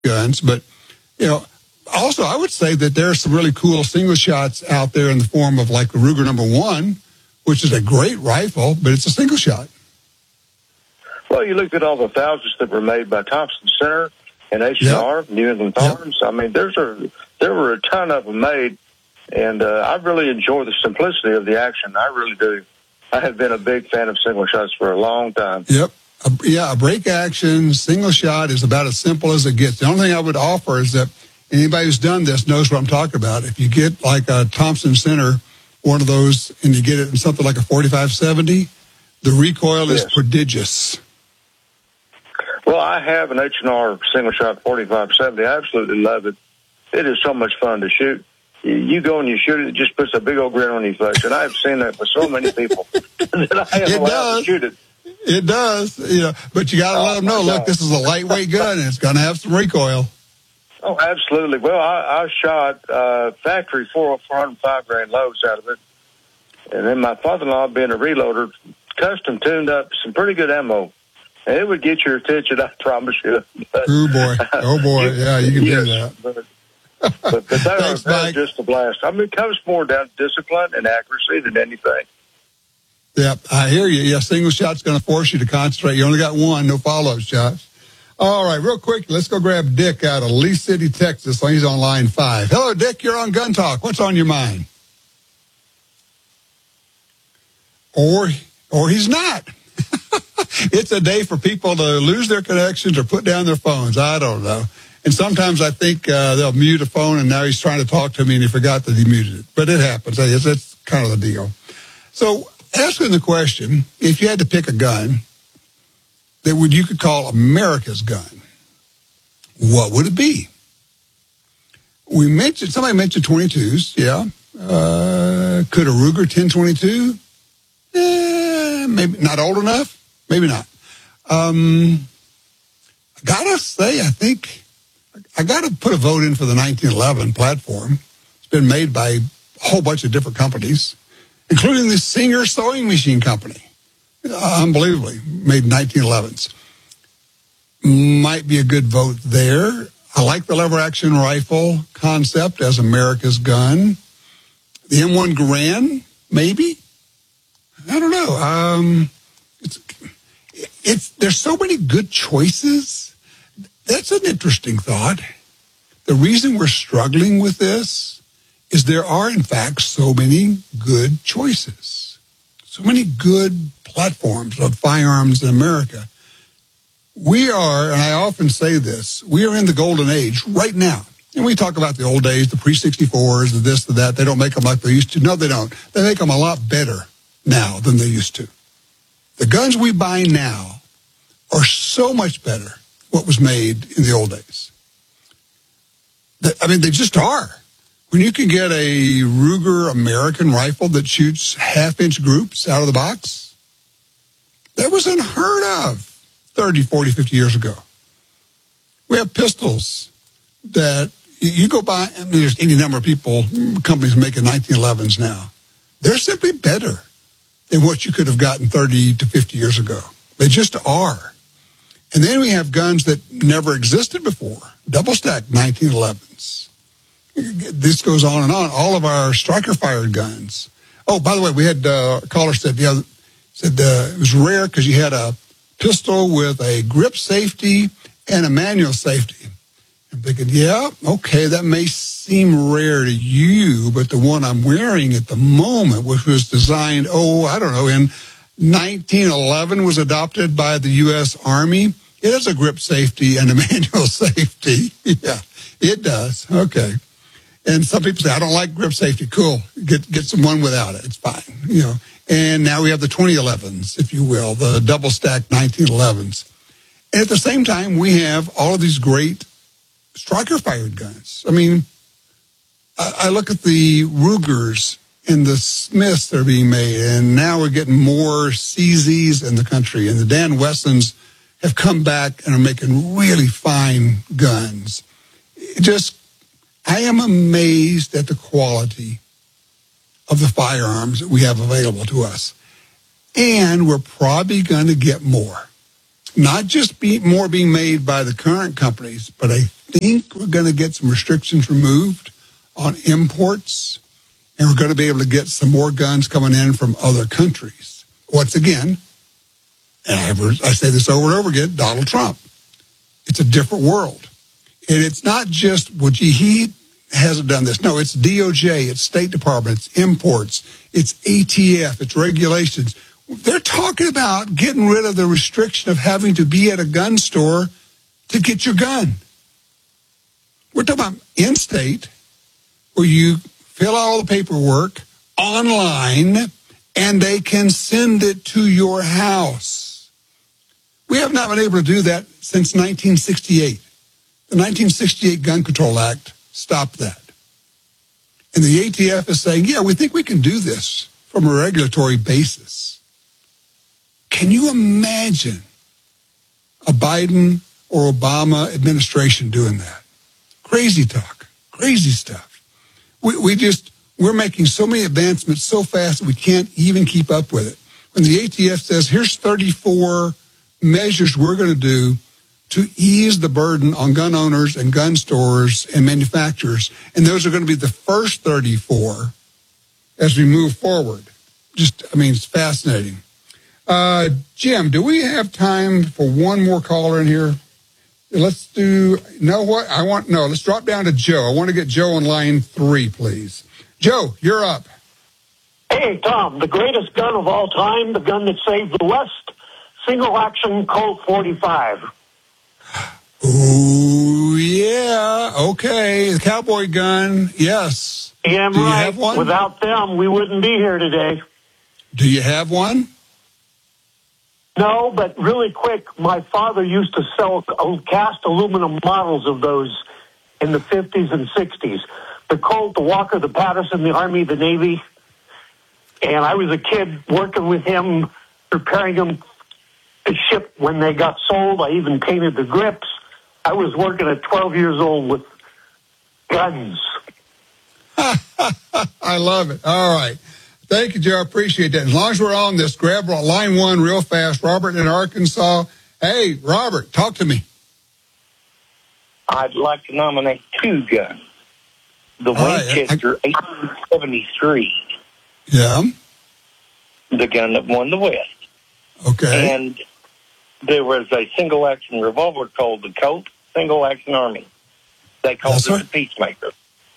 guns, but, also I would say that there are some really cool single shots out there in the form of like the Ruger number 1, which is a great rifle, but it's a single shot. Well, you look at all the thousands that were made by Thompson Center and H&R, New England Arms. I mean, there were a ton of them made, and I really enjoy the simplicity of the action. I really do. I have been a big fan of single shots for a long time. Yep. A break action single shot is about as simple as it gets. The only thing I would offer is that anybody who's done this knows what I'm talking about. If you get like a Thompson Center, one of those, and you get it in something like a 45-70, the recoil is prodigious. Well, I have an H&R single shot 45-70. I absolutely love it. It is so much fun to shoot. You go and you shoot it, it just puts a big old grin on your face. And I've seen that for so many people that I am allowed to shoot it. It does, but you got to let them know, look, this is a lightweight gun and it's going to have some recoil. Oh, absolutely. Well, I shot factory 405 grain loads out of it. And then my father-in-law, being a reloader, custom tuned up some pretty good ammo. And it would get your attention, I promise you. But, oh, boy. Yeah, you can do that. But they're just a blast. I mean, it comes more down to discipline and accuracy than anything. Yeah, I hear you. Yeah, single shot's going to force you to concentrate. You only got one, no follow-up shots. All right, real quick, let's go grab Dick out of Lee City, Texas. He's on line 5. Hello, Dick. You're on Gun Talk. What's on your mind? Or he's not. It's a day for people to lose their connections or put down their phones. I don't know. And sometimes I think they'll mute a phone, and now he's trying to talk to me, and he forgot that he muted it. But it happens. That's kind of the deal. So, asking the question, if you had to pick a gun that you could call America's gun, what would it be? Somebody mentioned 22s, yeah. Could a Ruger 1022? Maybe not old enough, maybe not. I gotta say, I think I gotta put a vote in for the 1911 platform. It's been made by a whole bunch of different companies, including the Singer Sewing Machine Company. Unbelievably, made 1911s. Might be a good vote there. I like the lever action rifle concept as America's gun. The M1 Garand, maybe. I don't know. There's so many good choices. That's an interesting thought. The reason we're struggling with this is there are, in fact, so many good choices. So many good platforms of firearms in America. We are, and I often say this, we are in the golden age right now. And we talk about the old days, the pre-64s, the this, the that. They don't make them like they used to. No, they don't. They make them a lot better now than they used to. The guns we buy now are so much better what was made in the old days. They just are. When you can get a Ruger American rifle that shoots half-inch groups out of the box, that was unheard of 30, 40, 50 years ago. We have pistols that you go by, there's any number of companies making 1911s now. They're simply better than what you could have gotten 30 to 50 years ago. They just are. And then we have guns that never existed before, double-stack 1911s. This goes on and on. All of our striker-fired guns. Oh, by the way, we had a caller said it was rare because you had a pistol with a grip safety and a manual safety. I'm thinking, yeah, okay, that may seem rare to you, but the one I'm wearing at the moment, which was designed, in 1911, was adopted by the U.S. Army. It has a grip safety and a manual safety. Yeah, it does. Okay. And some people say, I don't like grip safety. Cool. Get someone without it. It's fine. And now we have the 2011s, if you will, the double-stack 1911s. And at the same time, we have all of these great striker-fired guns. I mean, I look at the Rugers and the Smiths that are being made, and now we're getting more CZs in the country, and the Dan Wessons have come back and are making really fine guns. I am amazed at the quality of the firearms that we have available to us. And we're probably going to get more. Not just more being made by the current companies, but I think we're going to get some restrictions removed on imports, and we're going to be able to get some more guns coming in from other countries. Once again, and I say this over and over again, Donald Trump. It's a different world. And it's not just, well, gee, he hasn't done this. No, it's DOJ, it's State Department, it's imports, it's ATF, it's regulations. They're talking about getting rid of the restriction of having to be at a gun store to get your gun. We're talking about in-state, where you fill out all the paperwork online, and they can send it to your house. We have not been able to do that since 1968. The 1968 Gun Control Act stopped that. And the ATF is saying, yeah, we think we can do this from a regulatory basis. Can you imagine a Biden or Obama administration doing that? Crazy talk, crazy stuff. We're making so many advancements so fast that we can't even keep up with it. When the ATF says, here's 34 measures we're going to do to ease the burden on gun owners and gun stores and manufacturers, and those are going to be the first 34 as we move forward. It's fascinating. Jim, do we have time for one more caller in here? Let's drop down to Joe. I want to get Joe on line 3, please. Joe, you're up. Hey, Tom, the greatest gun of all time, the gun that saved the West, single-action Colt 45. Ooh, yeah, okay. The cowboy gun, yes. Yeah, Do you right. have one? Without them, we wouldn't be here today. Do you have one? No, but really quick, my father used to sell cast aluminum models of those in the 50s and 60s. The Colt, the Walker, the Patterson, the Army, the Navy. And I was a kid working with him, preparing them to ship when they got sold. I even painted the grips. I was working at 12 years old with guns. I love it. All right. Thank you, Joe. I appreciate that. As long as we're on this, grab line 1 real fast. Robert in Arkansas. Hey, Robert, talk to me. I'd like to nominate 2 guns. The Winchester 1873. Yeah. The gun that won the West. Okay. And there was a single-action revolver called the Colt Single-Action Army. They called it the Peacemaker.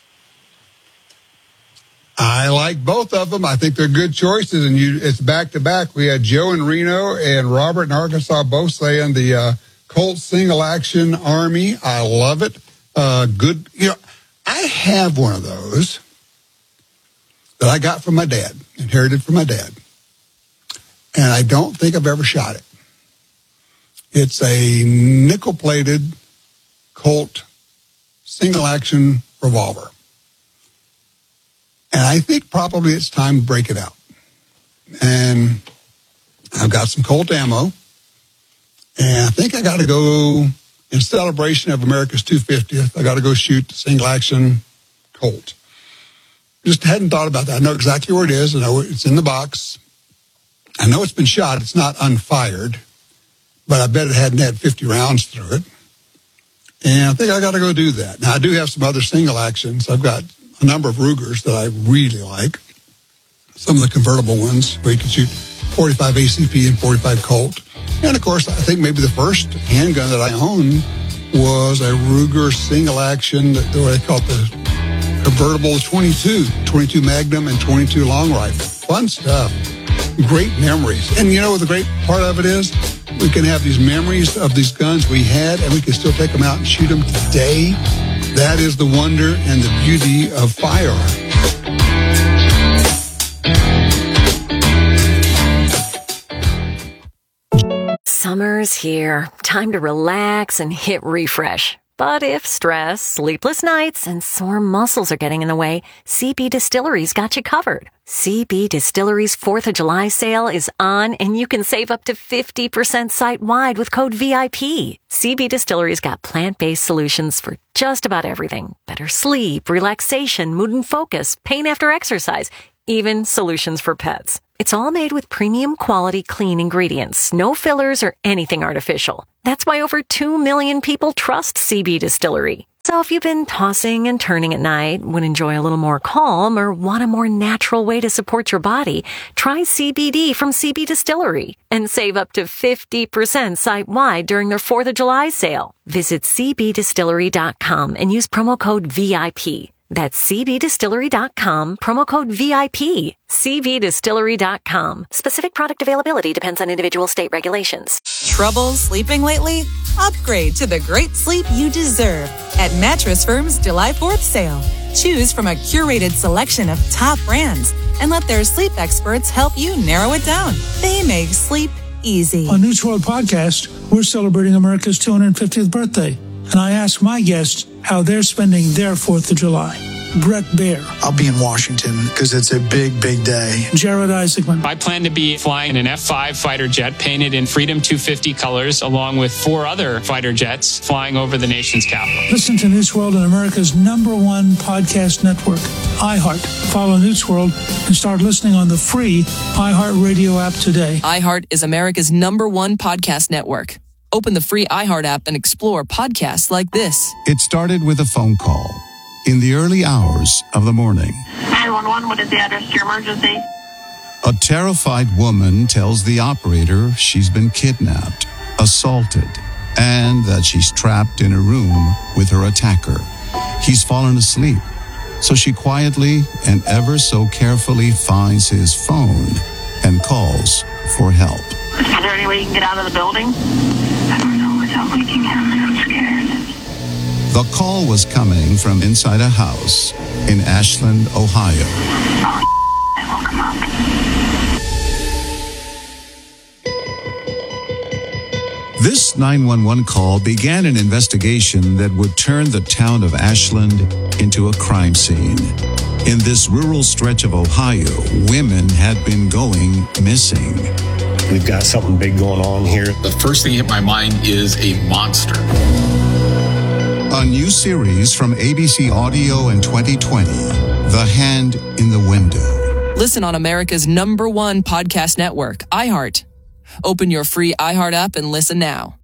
I like both of them. I think they're good choices, and it's back-to-back. We had Joe in Reno and Robert in Arkansas both saying the Colt Single-Action Army. I love it. Good. I have one of those that I got from my dad, inherited from my dad, and I don't think I've ever shot it. It's a nickel-plated Colt single-action revolver. And I think probably it's time to break it out. And I've got some Colt ammo. And I think I got to go, in celebration of America's 250th, I got to go shoot the single-action Colt. Just hadn't thought about that. I know exactly where it is. I know it's in the box. I know it's been shot. It's not unfired. But I bet it hadn't had 50 rounds through it. And I think I got to go do that. Now, I do have some other single actions. I've got a number of Rugers that I really like. Some of the convertible ones where you can shoot 45 ACP and 45 Colt. And, of course, I think maybe the first handgun that I owned was a Ruger single action, what they call it, the convertible 22 Magnum and 22 long rifle. Fun stuff. Great memories. And you know what the great part of it is? We can have these memories of these guns we had, and we can still take them out and shoot them today. That is the wonder and the beauty of firearms. Summer's here. Time to relax and hit refresh. But if stress, sleepless nights, and sore muscles are getting in the way, CB Distillery's got you covered. CB Distillery's 4th of July sale is on, and you can save up to 50% site-wide with code VIP. CB Distillery's got plant-based solutions for just about everything. Better sleep, relaxation, mood and focus, pain after exercise, even solutions for pets. It's all made with premium quality clean ingredients, no fillers or anything artificial. That's why over 2 million people trust CB Distillery. So if you've been tossing and turning at night, would enjoy a little more calm, or want a more natural way to support your body, try CBD from CB Distillery and save up to 50% site-wide during their 4th of July sale. Visit cbdistillery.com and use promo code VIP. That's cbdistillery.com, promo code VIP. cbdistillery.com. Specific product availability depends on individual state regulations. Trouble sleeping lately? Upgrade to the great sleep you deserve at Mattress Firm's July 4th sale. Choose from a curated selection of top brands and let their sleep experts help you narrow it down. They make sleep easy. On News World Podcast, we're celebrating America's 250th birthday. And I asked my guests how they're spending their 4th of July. Brett Baer. I'll be in Washington because it's a big, big day. Jared Isaacman. I plan to be flying an F-5 fighter jet painted in Freedom 250 colors, along with 4 other fighter jets flying over the nation's capital. Listen to News World on America's #1 podcast network, iHeart. Follow News World and start listening on the free iHeart Radio app today. iHeart is America's #1 podcast network. Open the free iHeart app and explore podcasts like this. It started with a phone call in the early hours of the morning. 911, what is the address to your emergency? A terrified woman tells the operator she's been kidnapped, assaulted, and that she's trapped in a room with her attacker. He's fallen asleep, so she quietly and ever so carefully finds his phone and calls for help. Is there any way you can get out of the building? I don't know without waking him. I'm scared. The call was coming from inside a house in Ashland, Ohio. Oh, I woke him up. This 911 call began an investigation that would turn the town of Ashland into a crime scene. In this rural stretch of Ohio, women had been going missing. We've got something big going on here. The first thing hit my mind is a monster. A new series from ABC Audio in 2020, The Hand in the Window. Listen on America's #1 podcast network, iHeart. Open your free iHeart app and listen now.